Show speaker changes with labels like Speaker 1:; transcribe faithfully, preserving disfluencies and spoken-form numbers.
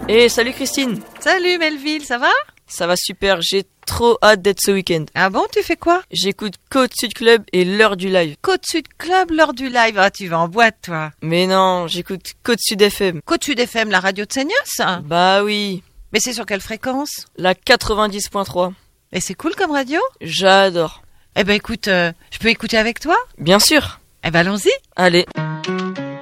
Speaker 1: Eh, salut Christine.
Speaker 2: Salut Melville, ça va?
Speaker 1: Ça va super, j'ai trop hâte d'être ce week-end.
Speaker 2: Ah bon, tu fais quoi?
Speaker 1: J'écoute Côte Sud Club et l'heure du live.
Speaker 2: Côte Sud Club, l'heure du live. Ah, tu vas en boîte, toi.
Speaker 1: Mais non, j'écoute Côte Sud F M.
Speaker 2: Côte Sud F M, la radio de Seignos?
Speaker 1: Bah oui.
Speaker 2: Mais c'est sur quelle fréquence?
Speaker 1: La quatre-vingt-dix point trois.
Speaker 2: Et c'est cool comme radio?
Speaker 1: J'adore.
Speaker 2: Eh ben écoute, euh, je peux écouter avec toi?
Speaker 1: Bien sûr.
Speaker 2: Eh ben allons-y.
Speaker 1: Allez.